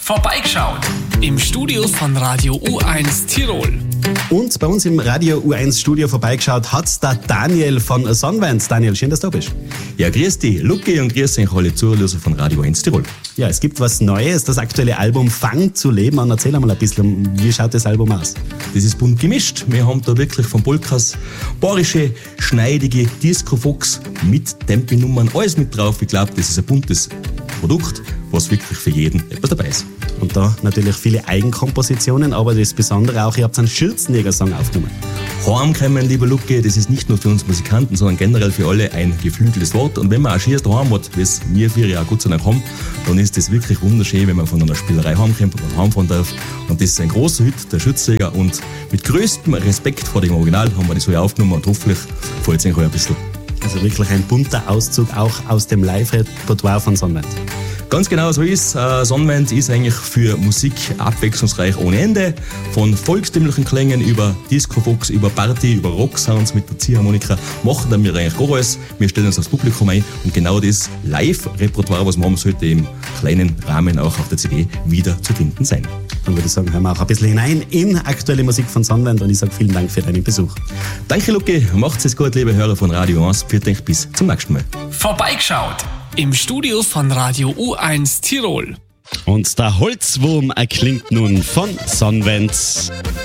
Vorbeigeschaut im Studio von Radio U1 Tirol. Und bei uns im Radio U1 Studio vorbeigeschaut hat der Daniel von Sonnenwend. Daniel, schön, dass du da bist. Ja, grüß dich, Luki, und grüß euch alle Zuhörer von Radio U1 Tirol. Ja, es gibt was Neues, das aktuelle Album Fang zu leben an. Erzähl einmal ein bisschen, wie schaut das Album aus? Das ist bunt gemischt. Wir haben da wirklich von Polkas bayerische, schneidige Disco-Fox mit Tempi-Nummern, alles mit drauf. Ich glaube, das ist ein buntes Produkt, was wirklich für jeden etwas dabei ist. Und da natürlich viele Eigenkompositionen, aber das Besondere auch, ihr habt einen Schürzenjäger-Song aufgenommen. Heimkommen, lieber Luki, das ist nicht nur für uns Musikanten, sondern generell für alle ein geflügeltes Wort. Und wenn man auch schierst daheim hat, wie es wir vier ja Gott sei Dank haben, dann ist das wirklich wunderschön, wenn man von einer Spielerei heimkommt und heimfahren darf. Und das ist ein großer Hit, der Schützenjäger. Und mit größtem Respekt vor dem Original haben wir das so aufgenommen und hoffentlich freut es euch ein bisschen. Also wirklich ein bunter Auszug auch aus dem Live-Repertoire von Sonnenwend. Ganz genau so ist. Sonnenwend ist eigentlich für Musik abwechslungsreich ohne Ende. Von volkstümlichen Klängen über Disco-Fox, über Party, über Rock-Sounds mit der Ziehharmonika machen dann wir eigentlich gar alles. Wir stellen uns aufs Publikum ein und genau das Live-Repertoire, was wir haben, sollte im kleinen Rahmen auch auf der CD wieder zu finden sein. Dann würde ich sagen, hören wir auch ein bisschen hinein in aktuelle Musik von Sonnenwend und ich sage vielen Dank für deinen Besuch. Danke, Luki. Macht's es gut, liebe Hörer von Radio 1. Für euch bis zum nächsten Mal. Vorbeigeschaut im Studio von Radio U1 Tirol. Und der Holzwurm erklingt nun von Sonnenwend.